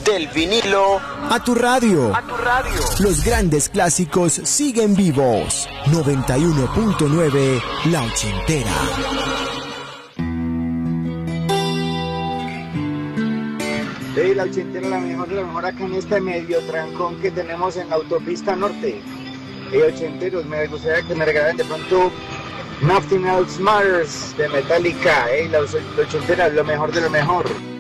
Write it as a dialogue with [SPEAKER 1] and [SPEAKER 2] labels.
[SPEAKER 1] Del vinilo
[SPEAKER 2] a tu radio.
[SPEAKER 1] a tu radio.
[SPEAKER 2] Los grandes clásicos siguen vivos. 91.9 La Ochentera.
[SPEAKER 3] Hey, La Ochentera, la mejor acá en este medio trancón que tenemos en la autopista norte. Hey, ochenteros, me gustaría que me regalaran de pronto Nothing Else Matters de Metallica. Hey, La Ochentera, lo mejor de lo mejor.